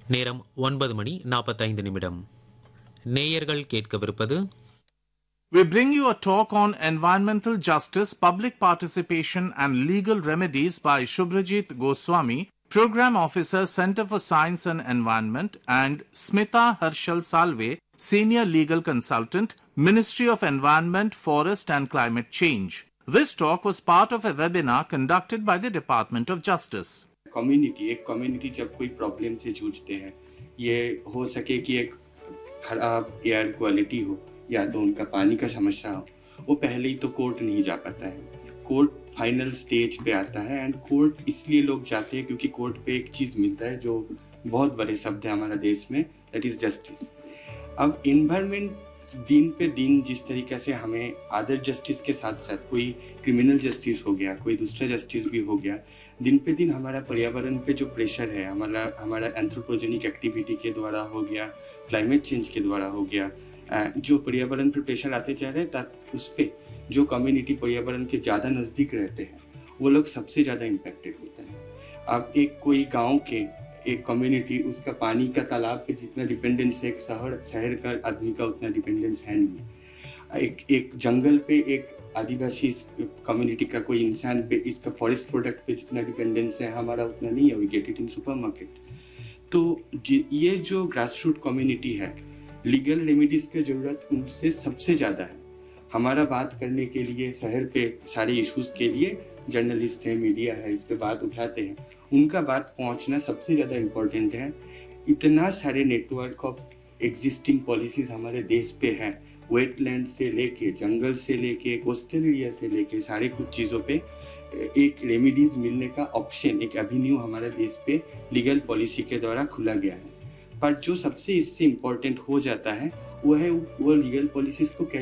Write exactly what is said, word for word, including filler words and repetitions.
நேரம் ஒன்பது மணி நாற்பத்தைந்து நிமிடம். நேயர்கள் கேட்கவிருப்பது We bring you a talk on environmental justice, public participation and legal remedies by Shubhrajit Goswami, Program Officer, Center for Science and Environment, and Smita Harshal Salve, Senior Legal Consultant, Ministry of Environment, Forest and Climate Change. This talk was part of a webinar conducted by the Department of Justice. Community एक community जब कोई problem से जूझते हैं, ये हो सके कि एक खराब एयर क्वालिटी हो या तो उनका पानी का समस्या हो, वो पहले ही तो कोर्ट नहीं जा पाता है. कोर्ट फाइनल स्टेज पे आता है एंड कोर्ट इसलिए लोग जाते हैं क्योंकि कोर्ट पे एक चीज़ मिलता है जो बहुत बड़े शब्द है हमारा देश में, दैट इज़ जस्टिस. अब इन्वायरमेंट दिन पे दिन जिस तरीके से हमें अदर जस्टिस के साथ साथ कोई क्रिमिनल जस्टिस हो गया, कोई दूसरा जस्टिस भी हो गया, दिन पे दिन हमारा पर्यावरण पे जो प्रेशर है, हमारा हमारा एंथ्रोपोजेनिक एक्टिविटी के द्वारा हो गया, क्लाइमेट चेंज के द्वारा हो गया, जो पर्यावरण पर प्रेशर आते जा रहे हैं, उस पर जो कम्युनिटी पर्यावरण के ज़्यादा नज़दीक रहते हैं वो लोग सबसे ज़्यादा इम्पेक्टेड होते हैं. अब एक कोई गांव के एक कम्युनिटी, उसका पानी का तालाब पे जितना डिपेंडेंस है, एक शहर शहर का आदमी का उतना डिपेंडेंस है नहीं. एक एक जंगल पे एक आदिवासी कम्युनिटी का कोई इंसान पे इसका फॉरेस्ट प्रोडक्ट पे जितना डिपेंडेंस है, हमारा उतना नहीं है. We get it in supermarket. तो ये जो ग्रास रूट कम्युनिटी है, लीगल रेमेडीज की ज़रूरत उनसे सबसे ज़्यादा है. हमारा बात करने के लिए शहर पे सारे इश्यूज़ के लिए जर्नलिस्ट है, मीडिया है, इस पे बात उठाते हैं. उनका बात पहुंचना सबसे ज़्यादा इम्पोर्टेंट है. इतना सारे नेटवर्क ऑफ एग्जिस्टिंग पॉलिसीज़ हमारे देश पे हैं, वेटलैंड से लेके, जंगल से लेके, कोस्टल एरिया से लेके, सारे कुछ चीज़ों पे एक रेमेडीज मिलने का ऑप्शन, एक एवेन्यू हमारे देश पे लीगल पॉलिसी के द्वारा खुला गया है. पर जो सबसे इससे इम्पोर्टेंट हो जाता है वो है वो लीगल पॉलिसीज़ को